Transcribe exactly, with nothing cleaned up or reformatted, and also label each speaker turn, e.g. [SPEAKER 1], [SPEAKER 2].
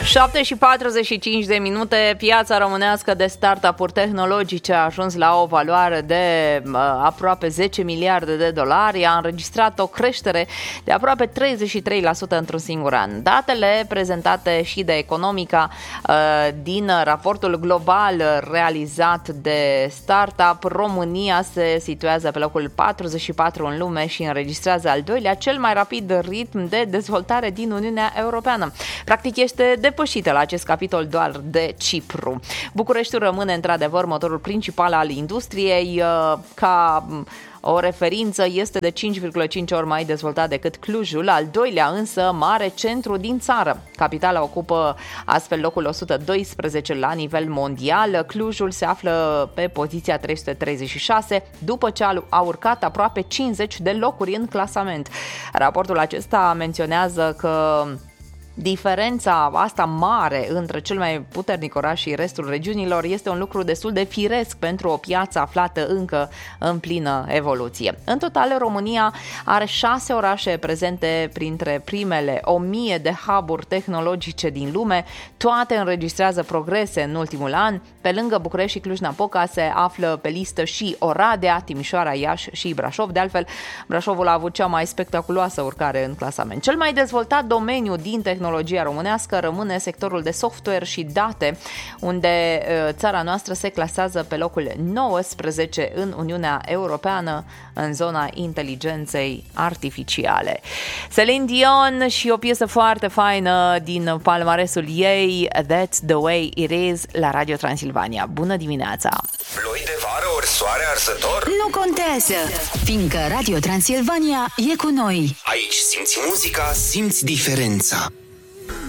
[SPEAKER 1] șapte și patruzeci și cinci de minute, piața românească de startup-uri tehnologice a ajuns la o valoare de uh, aproape zece miliarde de dolari, a înregistrat o creștere de aproape treizeci și trei la sută într-un singur an. Datele prezentate și de Economica uh, din raportul global realizat de startup, România se situează pe locul patruzeci și patru în lume și înregistrează al doilea cel mai rapid ritm de dezvoltare din Uniunea Europeană. Practic este depășită la acest capitol doar de Cipru. Bucureștiul rămâne într-adevăr motorul principal al industriei, ca o referință este de cinci virgulă cinci ori mai dezvoltat decât Clujul, al doilea însă mare centru din țară. Capitala ocupă astfel locul o sută doisprezece la nivel mondial. Clujul se află pe poziția trei sute treizeci și șase, după ce a urcat aproape cincizeci de locuri în clasament. Raportul acesta menționează că diferența asta mare între cel mai puternic oraș și restul regiunilor este un lucru destul de firesc pentru o piață aflată încă în plină evoluție. În total, România are șase orașe prezente printre primele o mie de hub-uri tehnologice din lume. Toate înregistrează progrese în ultimul an. Pe lângă București și Cluj-Napoca se află pe listă și Oradea, Timișoara, Iași și Brașov. De altfel, Brașovul a avut cea mai spectaculoasă urcare în clasament. Cel mai dezvoltat domeniu din tehnologie Tehnologia românească rămâne sectorul de software și date, unde țara noastră se clasează pe locul nouăsprezece în Uniunea Europeană în zona inteligenței artificiale. Celine Dion și o piesă foarte faină din palmaresul ei, That's the Way It Is, la Radio Transilvania. Bună dimineața!
[SPEAKER 2] Ploi de vară ori soare arzător?
[SPEAKER 3] Nu contează, fiindcă Radio Transilvania e cu noi.
[SPEAKER 2] Aici simți muzica, simți diferența.